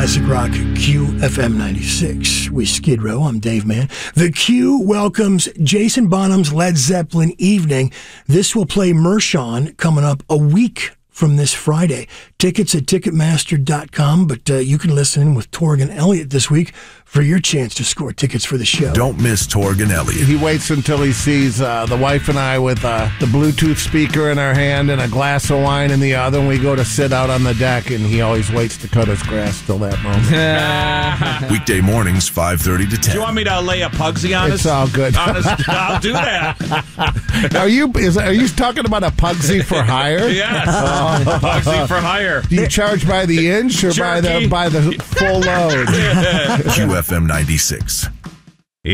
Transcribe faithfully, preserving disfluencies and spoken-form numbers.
Classic Rock Q F M ninety-six. We Skid Row. I'm Dave Mann. The Q welcomes Jason Bonham's Led Zeppelin Evening. This will play Mershon coming up a week from this Friday. Tickets at Ticketmaster dot com, but uh, you can listen in with Torgan Elliott this week for your chance to score tickets for the show. Don't miss Torgan Elliott. He waits until he sees uh, the wife and I with uh, the Bluetooth speaker in our hand and a glass of wine in the other, and we go to sit out on the deck, and he always waits to cut his grass till that moment. Weekday mornings, five thirty to ten. Do you want me to lay a Pugsy on us? It's all good. Honest, I'll do that. Are you is, are you talking about a Pugsy for hire? Yes. Oh. Pugsy for hire. Do you charge by the inch or by the by the full load? Q F M ninety-six.